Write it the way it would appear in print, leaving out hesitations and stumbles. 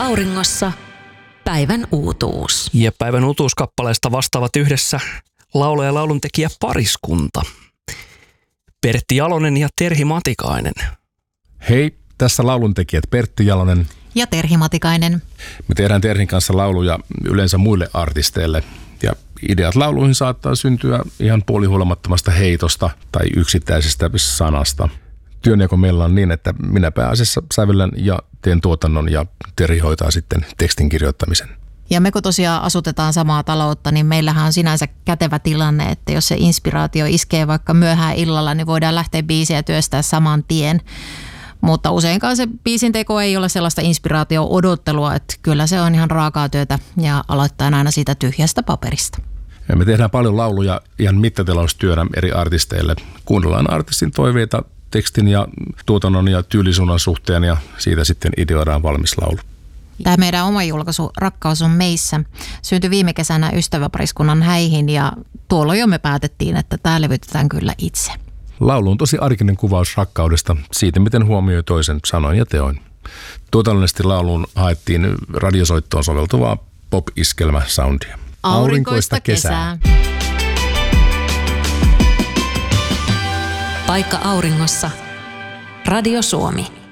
Auringossa päivän uutuus. Ja päivän uutuuskappaleesta vastaavat yhdessä laulaja ja lauluntekijä pariskunta. Pertti Jalonen ja Terhi Matikainen. Hei, tässä lauluntekijät Pertti Jalonen ja Terhi Matikainen. Me tehdään Terhin kanssa lauluja yleensä muille artisteille. Ja ideat lauluihin saattaa syntyä ihan puolihuolimattomasta heitosta tai yksittäisestä sanasta. Työnjako meillä on niin, että minä pääasiassa sävellän ja teen tuotannon ja Terhi hoitaa sitten tekstin kirjoittamisen. Ja me kun tosiaan asutetaan samaa taloutta, niin meillähän on sinänsä kätevä tilanne, että jos se inspiraatio iskee vaikka myöhään illalla, niin voidaan lähteä biisiä työstää saman tien. Mutta useinkaan se biisin teko ei ole sellaista inspiraatio-odottelua, että kyllä se on ihan raakaa työtä ja aloittaa aina siitä tyhjästä paperista. Ja me tehdään paljon lauluja ihan mittataloustyönä eri artisteille. Kuunnellaan artistin toiveita tekstin ja tuotannon ja tyylisuunnan suhteen ja siitä sitten ideoidaan valmis laulu. Tämä meidän oma julkaisu Rakkaus on meissä syntyi viime kesänä ystäväpariskunnan häihin ja tuolloin jo me päätettiin, että tämä levytetään kyllä itse. Laulu on tosi arkinen kuvaus rakkaudesta, siitä miten huomioi toisen sanoin ja teoin. Tuotannollisesti lauluun haettiin radiosoittoon soveltuvaa pop-iskelmä-soundia. Aurinkoista kesää. Paikka auringossa. Radio Suomi.